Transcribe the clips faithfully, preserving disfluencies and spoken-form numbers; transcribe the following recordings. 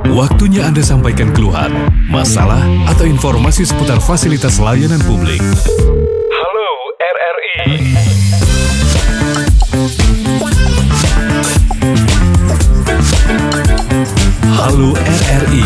Waktunya Anda sampaikan keluhan, masalah, atau informasi seputar fasilitas layanan publik. Halo R R I. Halo R R I.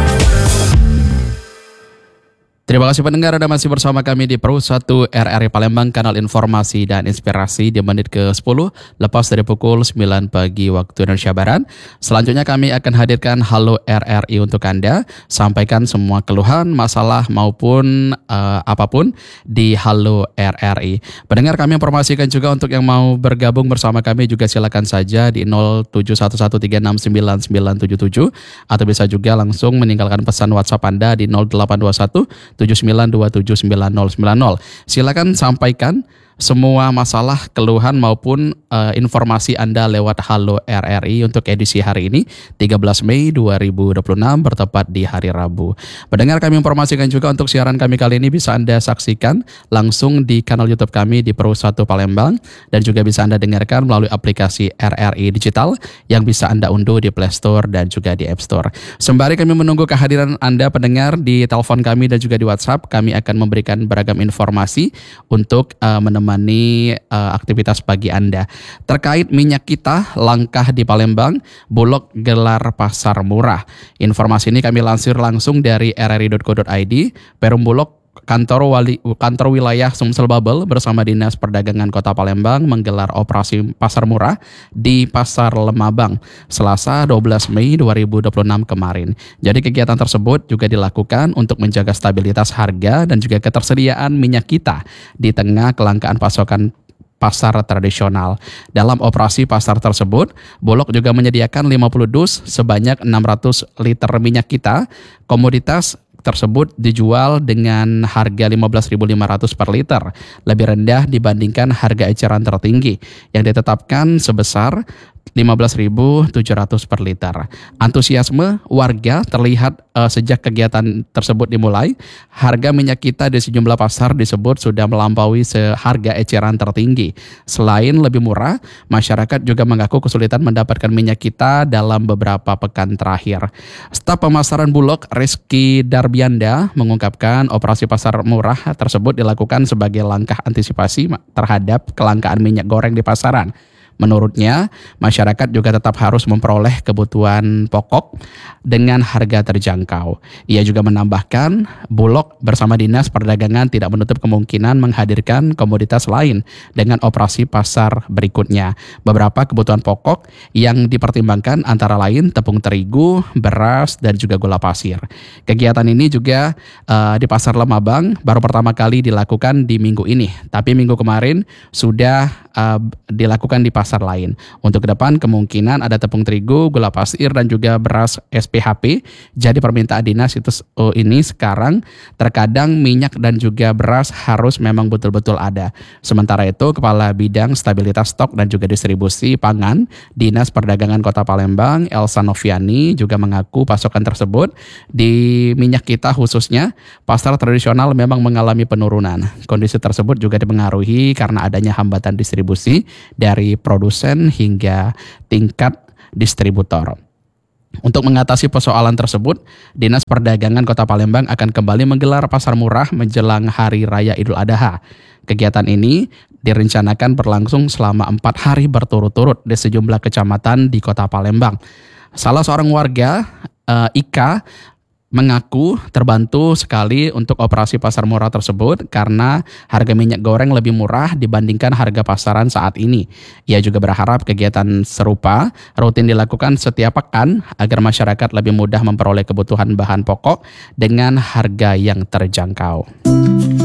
Terima kasih pendengar, Anda masih bersama kami di Pro satu R R I Palembang, kanal informasi dan inspirasi di menit ke sepuluh, lepas dari pukul sembilan pagi waktu Indonesia Barat. Selanjutnya kami akan hadirkan Halo R R I untuk Anda. Sampaikan semua keluhan, masalah maupun uh, apapun di Halo R R I. Pendengar, kami informasikan juga untuk yang mau bergabung bersama kami juga silakan saja di nol tujuh satu satu tiga enam sembilan sembilan tujuh tujuh atau bisa juga langsung meninggalkan pesan WhatsApp Anda di nol delapan dua satu tujuh sembilan dua tujuh sembilan nol sembilan nol. Silakan sampaikan semua masalah, keluhan maupun uh, informasi Anda lewat Halo R R I untuk edisi hari ini tiga belas Mei dua ribu dua puluh enam bertepat di hari Rabu. Pendengar, kami informasikan juga untuk siaran kami kali ini bisa Anda saksikan langsung di kanal YouTube kami di Pro satu Palembang dan juga bisa Anda dengarkan melalui aplikasi R R I Digital yang bisa Anda unduh di Play Store dan juga di App Store. Sembari kami menunggu kehadiran Anda pendengar di telepon kami dan juga di WhatsApp, kami akan memberikan beragam informasi untuk uh, menemani menemani uh, aktivitas pagi Anda. Terkait minyak kita langkah di Palembang, Bulog gelar pasar murah. Informasi ini kami lansir langsung dari r r i dot co dot i d. Perum Bulog Kantor Wali, Kantor Wilayah Sumsel Babel bersama Dinas Perdagangan Kota Palembang menggelar operasi pasar murah di Pasar Lemabang Selasa dua belas Mei dua ribu dua puluh enam kemarin. Jadi kegiatan tersebut juga dilakukan untuk menjaga stabilitas harga dan juga ketersediaan minyak kita di tengah kelangkaan pasokan pasar tradisional. Dalam operasi pasar tersebut, Bulog juga menyediakan lima puluh dus sebanyak enam ratus liter minyak kita. Komoditas tersebut dijual dengan harga lima belas ribu lima ratus per liter, lebih rendah dibandingkan harga eceran tertinggi yang ditetapkan sebesar lima belas ribu tujuh ratus per liter. Antusiasme warga terlihat uh, sejak kegiatan tersebut dimulai. Harga minyak kita di sejumlah pasar disebut sudah melampaui seharga eceran tertinggi. Selain lebih murah, masyarakat juga mengaku kesulitan mendapatkan minyak kita dalam beberapa pekan terakhir. Staf pemasaran Bulog Rizky Darbianda mengungkapkan operasi pasar murah tersebut dilakukan sebagai langkah antisipasi terhadap kelangkaan minyak goreng di pasaran. Menurutnya, masyarakat juga tetap harus memperoleh kebutuhan pokok dengan harga terjangkau. Ia juga menambahkan, Bulog bersama Dinas Perdagangan tidak menutup kemungkinan menghadirkan komoditas lain dengan operasi pasar berikutnya. Beberapa kebutuhan pokok yang dipertimbangkan antara lain tepung terigu, beras, dan juga gula pasir. Kegiatan ini juga uh, di Pasar Lemabang baru pertama kali dilakukan di minggu ini, tapi minggu kemarin sudah uh, dilakukan di pasar lain. Untuk ke depan kemungkinan ada tepung terigu, gula pasir dan juga beras S P H P. Jadi permintaan dinas itu oh, ini sekarang terkadang minyak dan juga beras harus memang betul-betul ada. Sementara itu Kepala Bidang Stabilitas Stok dan juga Distribusi Pangan Dinas Perdagangan Kota Palembang Elsa Noviani juga mengaku pasokan tersebut di minyak kita khususnya pasar tradisional memang mengalami penurunan. Kondisi tersebut juga dipengaruhi karena adanya hambatan distribusi dari produsen hingga tingkat distributor. Untuk mengatasi persoalan tersebut, Dinas Perdagangan Kota Palembang akan kembali menggelar pasar murah menjelang Hari Raya Idul Adha. Kegiatan ini direncanakan berlangsung selama empat hari berturut-turut di sejumlah kecamatan di Kota Palembang. Salah seorang warga, uh, Ika, mengaku terbantu sekali untuk operasi pasar murah tersebut karena harga minyak goreng lebih murah dibandingkan harga pasaran saat ini. Ia juga berharap kegiatan serupa rutin dilakukan setiap pekan agar masyarakat lebih mudah memperoleh kebutuhan bahan pokok dengan harga yang terjangkau.